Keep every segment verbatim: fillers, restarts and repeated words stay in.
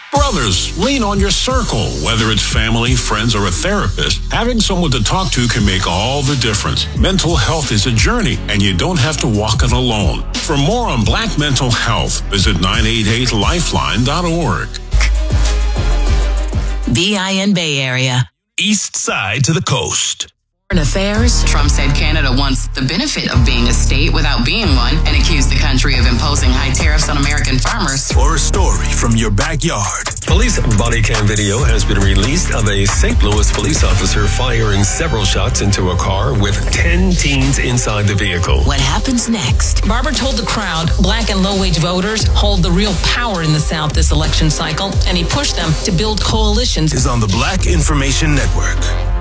Brothers, lean on your circle. Whether it's family, friends, or a therapist, having someone to talk to can make all the difference. Mental health is a journey, and you don't have to walk it alone. For more on Black mental health, visit nine eight eight lifeline dot org. B I N Bay Area. East side to the coast. Foreign affairs. Trump said Canada wants the benefit of being a state without being one and accused the country of imposing high tariffs on American farmers. Or a story from your backyard. Police body cam video has been released of a Saint Louis police officer firing several shots into a car with ten teens inside the vehicle. What happens next? Barber told the crowd Black and low-wage voters hold the real power in the South this election cycle, and he pushed them to build coalitions. Is on the Black Information Network.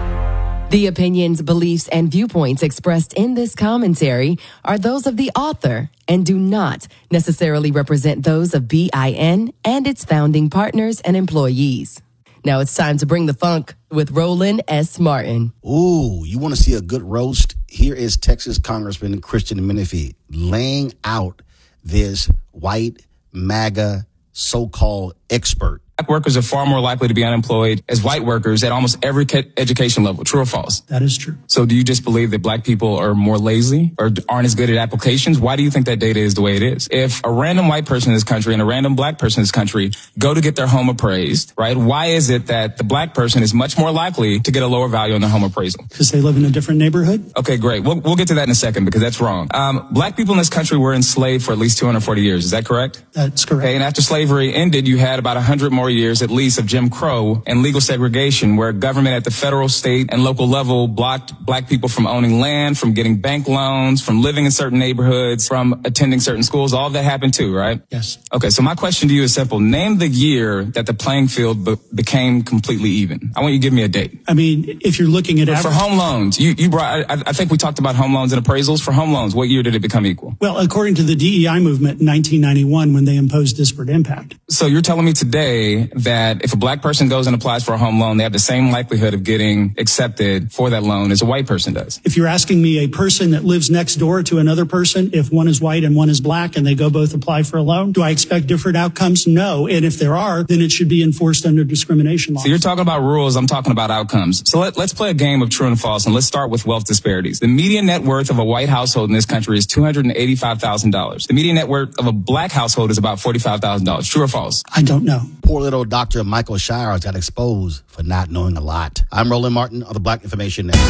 The opinions, beliefs, and viewpoints expressed in this commentary are those of the author and do not necessarily represent those of B I N and its founding partners and employees. Now it's time to bring the funk with Roland S. Martin. Ooh, you want to see a good roast? Here is Texas Congressman Christian Menifee laying out this white MAGA so-called expert. Black workers are far more likely to be unemployed as white workers at almost every education level. True or false? That is true. So do you just believe that black people are more lazy or aren't as good at applications? Why do you think that data is the way it is? If a random white person in this country and a random black person in this country go to get their home appraised, right? Why is it that the black person is much more likely to get a lower value on their home appraisal? Because they live in a different neighborhood. Okay, great. We'll, we'll get to that in a second because that's wrong. Um, black people in this country were enslaved for at least two hundred forty years. Is that correct? That's correct. Okay, and after slavery ended, you had about one hundred more years at least of Jim Crow and legal segregation, where government at the federal, state, and local level blocked black people from owning land, from getting bank loans, from living in certain neighborhoods, from attending certain schools. All of that happened too, right? Yes. Okay, so my question to you is simple. Name the year that the playing field be- became completely even. I want you to give me a date. I mean, if you're looking at... For average- home loans, you, you brought, I, I think we talked about home loans and appraisals. For home loans, what year did it become equal? Well, according to the D E I movement in nineteen ninety-one, when they imposed disparate impact. So you're telling me today that if a black person goes and applies for a home loan, they have the same likelihood of getting accepted for that loan as a white person does? If you're asking me a person that lives next door to another person, if one is white and one is black and they go both apply for a loan, do I expect different outcomes? No. And if there are, then it should be enforced under discrimination laws. So you're talking about rules, I'm talking about outcomes. So let, let's play a game of true and false, and let's start with wealth disparities. The median net worth of a white household in this country is two hundred eighty-five thousand dollars. The median net worth of a black household is about forty-five thousand dollars. True or false? I don't know. Poor little Doctor Michael Shires got exposed for not knowing a lot. I'm Roland Martin of the Black Information Network.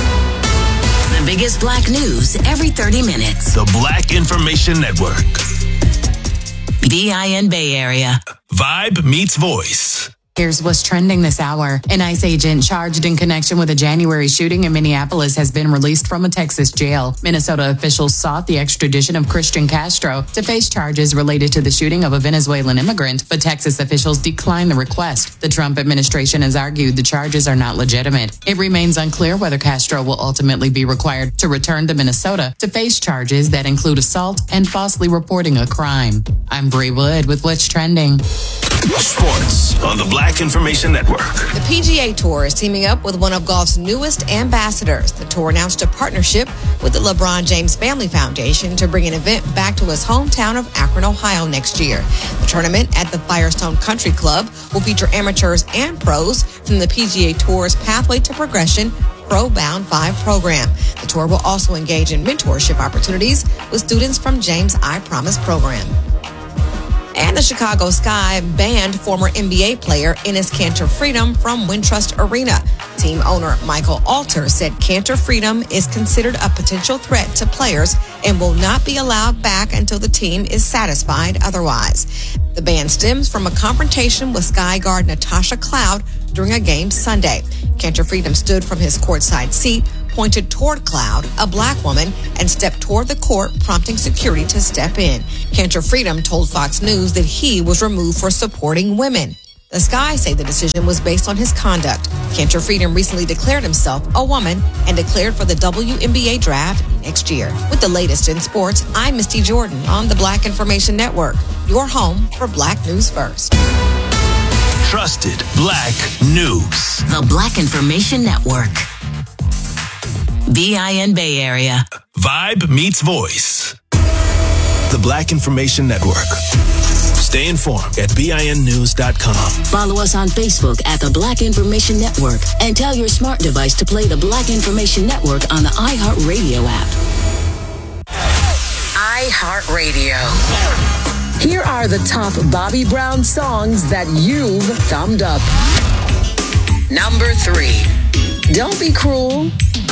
The biggest black news every thirty minutes. The Black Information Network. B I N Bay Area. Vibe meets voice. Here's what's trending this hour. An ICE agent charged in connection with a January shooting in Minneapolis has been released from a Texas jail. Minnesota officials sought the extradition of Christian Castro to face charges related to the shooting of a Venezuelan immigrant, but Texas officials declined the request. The Trump administration has argued the charges are not legitimate. It remains unclear whether Castro will ultimately be required to return to Minnesota to face charges that include assault and falsely reporting a crime. I'm Bree Wood with What's Trending. Sports on the Black Information Network. The P G A Tour is teaming up with one of golf's newest ambassadors. The tour announced a partnership with the LeBron James Family Foundation to bring an event back to his hometown of Akron, Ohio next year. The tournament at the Firestone Country Club will feature amateurs and pros from the P G A Tour's Pathway to Progression Pro Bound five program. The tour will also engage in mentorship opportunities with students from James I Promise program. And the Chicago Sky banned former N B A player Enes Kanter Freedom from Wintrust Arena. Team owner Michael Alter said Cantor Freedom is considered a potential threat to players and will not be allowed back until the team is satisfied otherwise. The ban stems from a confrontation with Sky guard Natasha Cloud during a game Sunday. Cantor Freedom stood from his courtside seat, pointed toward Cloud, a black woman, and stepped toward the court, prompting security to step in. Cantor Freedom told Fox News that he was removed for supporting women. The Sky say the decision was based on his conduct. Cantor Freedom recently declared himself a woman and declared for the W N B A draft next year. With the latest in sports, I'm Misty Jordan on the Black Information Network, your home for Black News First. Trusted Black News. The Black Information Network. B I N Bay Area. Vibe meets voice. The Black Information Network. Stay informed at B I N news dot com. Follow us on Facebook at the Black Information Network and tell your smart device to play the Black Information Network on the iHeartRadio app. iHeartRadio. Here are the top Bobby Brown songs that you've thumbed up. Number three, Don't Be Cruel